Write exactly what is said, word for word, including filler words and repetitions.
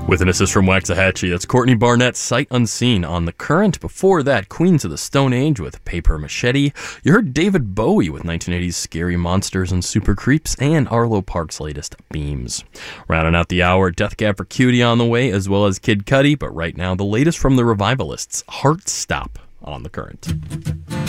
With an assist from Waxahachie, that's Courtney Barnett's Sight Unseen on The Current. Before that, Queens of the Stone Age with Paper Machete. You heard David Bowie with nineteen eighties Scary Monsters and Super Creeps, and Arlo Parks' latest, Beams. Rounding out the hour, Death Cab for Cutie on the way, as well as Kid Cudi, but right now, the latest from the Revivalists, Heart Stop on The Current.